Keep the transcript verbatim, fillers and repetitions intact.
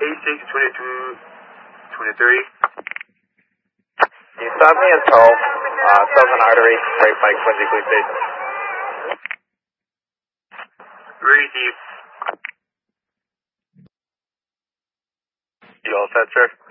eight six twenty-two twenty-three. You stop me at twelve, uh, Southern Artery, right by Quincy Police Station. Receive. You all set, sir?